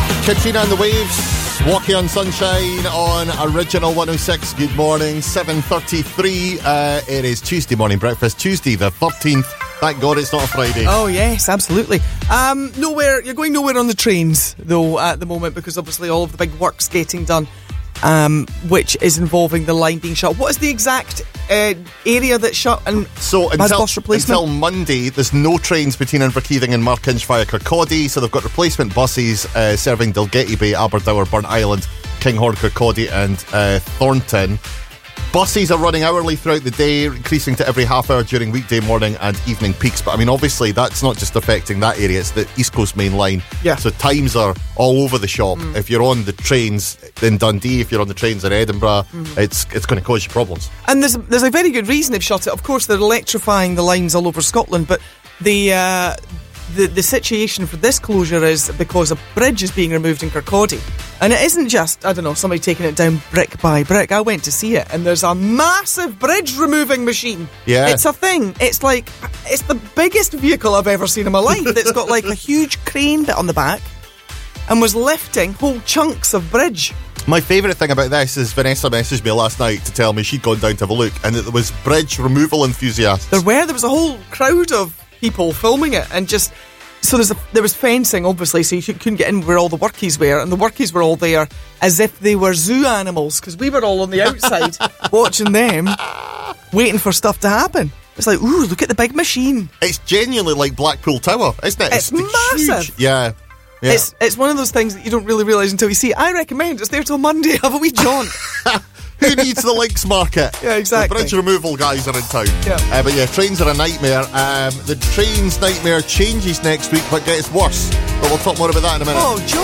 Katrina and the Waves, Walking on Sunshine on Original 106. Good morning, 7:33. It is Tuesday morning breakfast, Tuesday the 13th. Thank God it's not a Friday. Oh yes, absolutely. You're going nowhere on the trains though at the moment, because obviously all of the big work's getting done, which is involving the line being shut. What is the exact area that's shut and so has bus replacement? Until Monday, there's no trains between Inverkeithing and Markinch via Kirkcaldy, so they've got replacement buses serving Dalgetty Bay, Aberdour, Burnt Island, Kinghorn, Kirkcaldy and Thornton. Buses are running hourly throughout the day, increasing to every half hour during weekday morning and evening peaks. But I mean, obviously, that's not just affecting that area, it's the East Coast Main Line. Yeah. So times are all over the shop. If you're on the trains in Dundee, if you're on the trains in Edinburgh, it's going to cause you problems. And there's a very good reason they've shut it. Of course, they're electrifying the lines all over Scotland, but the situation for this closure is because a bridge is being removed in Kirkcaldy. And it isn't just, I don't know, somebody taking it down brick by brick. I went to see it, and there's a massive bridge removing machine. Yeah. It's a thing. It's the biggest vehicle I've ever seen in my life. It's got like a huge crane bit on the back and was lifting whole chunks of bridge. My favourite thing about this is Vanessa messaged me last night to tell me she'd gone down to have a look, and that there was bridge removal enthusiasts. There was a whole crowd of people filming it, and just... So there was fencing, obviously, so you couldn't get in where all the workies were, and the workies were all there as if they were zoo animals, because we were all on the outside watching them, waiting for stuff to happen. It's like, ooh, look at the big machine. It's genuinely like Blackpool Tower, isn't it? It's massive. Huge. Yeah. It's one of those things that you don't really realise until you see it. I recommend it's there till Monday. Have a wee jaunt. Who needs the Links Market? Yeah, exactly. The bridge removal guys are in town. Yeah. But yeah, trains are a nightmare. The trains nightmare changes next week, but gets worse. But we'll talk more about that in a minute. Oh, John.